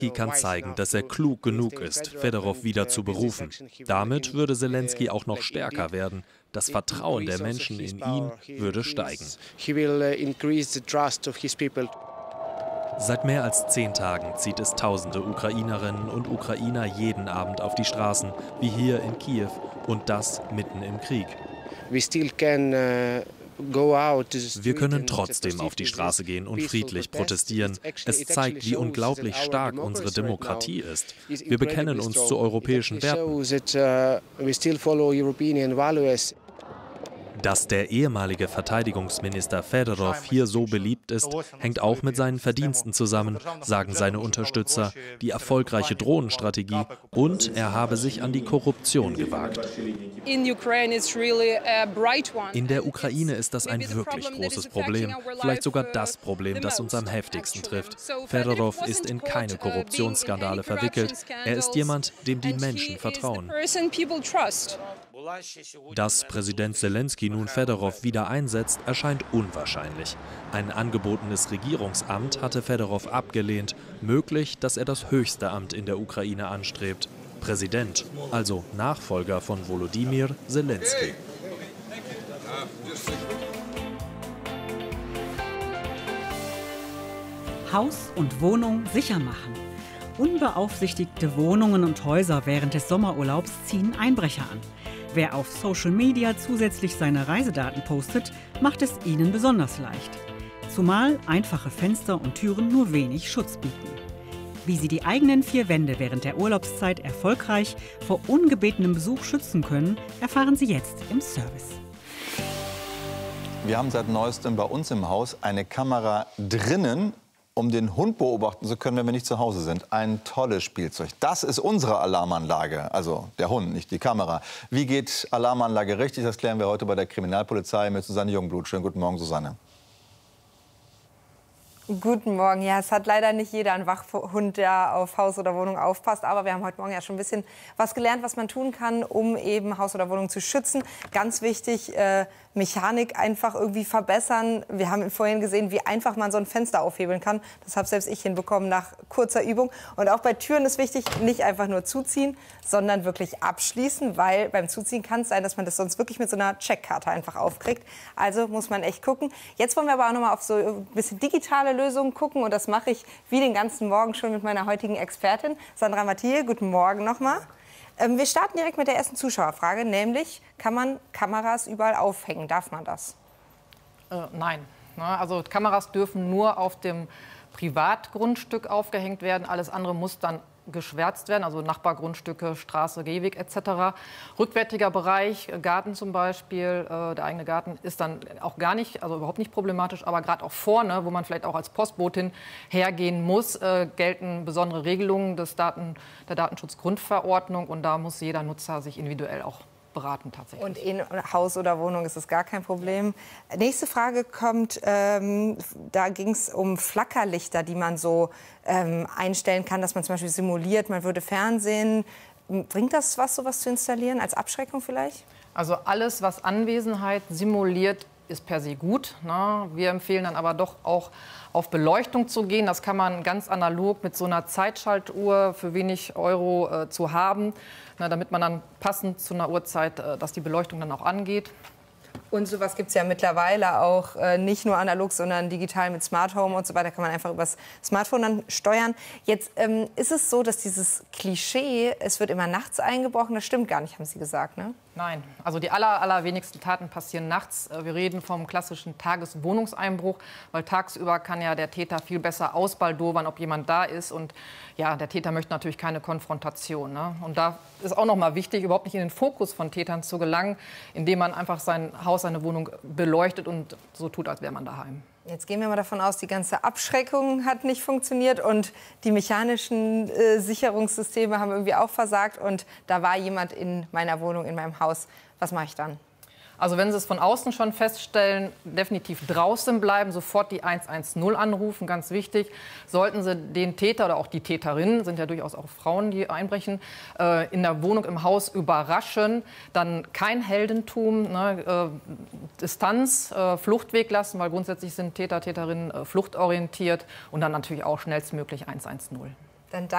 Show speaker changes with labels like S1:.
S1: kann zeigen, dass er klug genug ist, Fedorov wieder zu berufen. Damit würde Selenskyj auch noch stärker werden. Das Vertrauen der Menschen in ihn würde steigen. Seit mehr als 10 Tagen zieht es tausende Ukrainerinnen und Ukrainer jeden Abend auf die Straßen, wie hier in Kiew, und das mitten im Krieg. Wir können trotzdem auf die Straße gehen und friedlich protestieren. Es zeigt, wie unglaublich stark unsere Demokratie ist. Wir bekennen uns zu europäischen Werten. Dass der ehemalige Verteidigungsminister Fedorov hier so beliebt ist, hängt auch mit seinen Verdiensten zusammen, sagen seine Unterstützer, die erfolgreiche Drohnenstrategie, und er habe sich an die Korruption gewagt. In der Ukraine ist das ein wirklich großes Problem, vielleicht sogar das Problem, das uns am heftigsten trifft. Fedorov ist in keine Korruptionsskandale verwickelt. Er ist jemand, dem die Menschen vertrauen. Dass Präsident Selenskyj nun Fedorov wieder einsetzt, erscheint unwahrscheinlich. Ein angebotenes Regierungsamt hatte Fedorov abgelehnt. Möglich, dass er das höchste Amt in der Ukraine anstrebt. Präsident, also Nachfolger von Volodymyr Selenskyj.
S2: Haus und Wohnung sicher machen. Unbeaufsichtigte Wohnungen und Häuser während des Sommerurlaubs ziehen Einbrecher an. Wer auf Social Media zusätzlich seine Reisedaten postet, macht es ihnen besonders leicht. Zumal einfache Fenster und Türen nur wenig Schutz bieten. Wie Sie die eigenen 4 Wände während der Urlaubszeit erfolgreich vor ungebetenem Besuch schützen können, erfahren Sie jetzt im Service.
S3: Wir haben seit neuestem bei uns im Haus eine Kamera drinnen, um den Hund beobachten zu können, wenn wir nicht zu Hause sind. Ein tolles Spielzeug. Das ist unsere Alarmanlage, also der Hund, nicht die Kamera. Wie geht Alarmanlage richtig? Das klären wir heute bei der Kriminalpolizei mit Susanne Jungblut. Schönen guten Morgen, Susanne.
S4: Guten Morgen. Ja, es hat leider nicht jeder einen Wachhund, der auf Haus oder Wohnung aufpasst. Aber wir haben heute Morgen ja schon ein bisschen was gelernt, was man tun kann, um eben Haus oder Wohnung zu schützen. Ganz wichtig, Mechanik einfach irgendwie verbessern. Wir haben vorhin gesehen, wie einfach man so ein Fenster aufhebeln kann. Das habe selbst ich hinbekommen nach kurzer Übung. Und auch bei Türen ist wichtig, nicht einfach nur zuziehen, sondern wirklich abschließen, weil beim Zuziehen kann es sein, dass man das sonst wirklich mit so einer Checkkarte einfach aufkriegt. Also muss man echt gucken. Jetzt wollen wir aber auch noch mal auf so ein bisschen digitale Lösungen gucken. Und das mache ich wie den ganzen Morgen schon mit meiner heutigen Expertin, Sandra Mathieu. Guten Morgen noch mal. Wir starten direkt mit der ersten Zuschauerfrage, nämlich, kann man Kameras überall aufhängen? Darf man das?
S5: Nein. Also Kameras dürfen nur auf dem Privatgrundstück aufgehängt werden. Alles andere muss dann geschwärzt werden, also Nachbargrundstücke, Straße, Gehweg etc. Rückwärtiger Bereich, Garten zum Beispiel, der eigene Garten ist dann auch gar nicht, also überhaupt nicht problematisch, aber gerade auch vorne, wo man vielleicht auch als Postbotin hergehen muss, gelten besondere Regelungen der Datenschutzgrundverordnung, und da muss jeder Nutzer sich individuell auch beraten tatsächlich.
S4: Und in Haus oder Wohnung ist es gar kein Problem. Nächste Frage kommt, da ging es um Flackerlichter, die man so einstellen kann, dass man zum Beispiel simuliert, man würde Fernsehen. Bringt das was, sowas zu installieren, als Abschreckung vielleicht?
S5: Also alles, was Anwesenheit simuliert, ist per se gut. Ne? Wir empfehlen dann aber doch auch auf Beleuchtung zu gehen. Das kann man ganz analog mit so einer Zeitschaltuhr für wenig Euro zu haben, damit man dann passend zu einer Uhrzeit, dass die Beleuchtung dann auch angeht.
S4: Und sowas gibt es ja mittlerweile auch nicht nur analog, sondern digital mit Smart Home und so weiter. Kann man einfach übers Smartphone dann steuern. Jetzt ist es so, dass dieses Klischee, es wird immer nachts eingebrochen, das stimmt gar nicht, haben Sie gesagt, ne?
S5: Nein, also die allerwenigsten Taten passieren nachts. Wir reden vom klassischen Tageswohnungseinbruch, weil tagsüber kann ja der Täter viel besser ausbaldowern, ob jemand da ist. Und ja, der Täter möchte natürlich keine Konfrontation. Ne? Und da ist auch noch mal wichtig, überhaupt nicht in den Fokus von Tätern zu gelangen, indem man einfach sein Haus, seine Wohnung beleuchtet und so tut, als wäre man daheim.
S4: Jetzt gehen wir mal davon aus, die ganze Abschreckung hat nicht funktioniert und die mechanischen Sicherungssysteme haben irgendwie auch versagt und da war jemand in meiner Wohnung, in meinem Haus. Was mache ich dann?
S5: Also wenn Sie es von außen schon feststellen, definitiv draußen bleiben, sofort die 110 anrufen, ganz wichtig. Sollten Sie den Täter oder auch die Täterin, sind ja durchaus auch Frauen, die einbrechen, in der Wohnung, im Haus überraschen, dann kein Heldentum, ne, Distanz, Fluchtweg lassen, weil grundsätzlich sind Täter, Täterinnen fluchtorientiert und dann natürlich auch schnellstmöglich 110.
S4: Dann